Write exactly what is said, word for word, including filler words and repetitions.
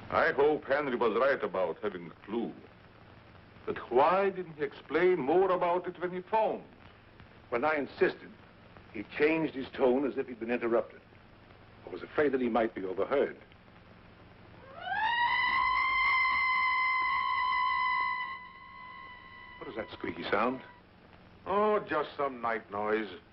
I hope Henry was right about having a clue. But why didn't he explain more about it when he phoned? When I insisted, he changed his tone as if he'd been interrupted. I was afraid that he might be overheard. What is that squeaky sound? Oh, just some night noise.